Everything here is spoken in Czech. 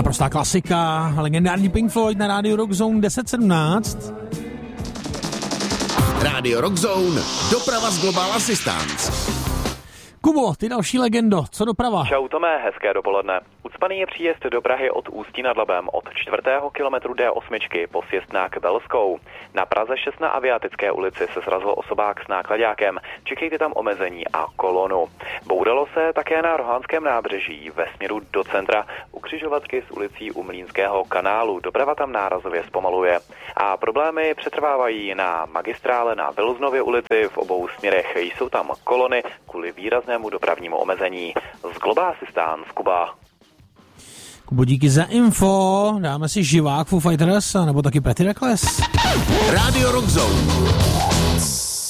Naprostá klasika, legendární Pink Floyd na rádiu Rock Zone 1017. Rádio Rock Zone, doprava z Global Assistance. Kubo, ty další legendo, co doprava? Čau Tome, hezké dopoledne. Ucpaný je příjezd do Prahy od Ústí nad Labem od 4. kilometru D8 po sjezd na Kbelskou. Na Praze 6 na Aviatické ulici se srazil osobák s náklaďákem. Čekejte tam omezení a kolonu. Bouralo se také na Rohanském nábřeží ve směru do centra u křižovatky s ulicí u Mlýnského kanálu. Doprava tam nárazově zpomaluje. A problémy přetrvávají na magistrále na Vilznově ulici v obou směrech. Jsou tam kolony kvůli výraznému dopravnímu omezení. Z Global Assistance, Kuba. Kubo, díky za info. Dáme si živák Foo Fighters nebo taky Pretty Reckless. Radio Rock Zone.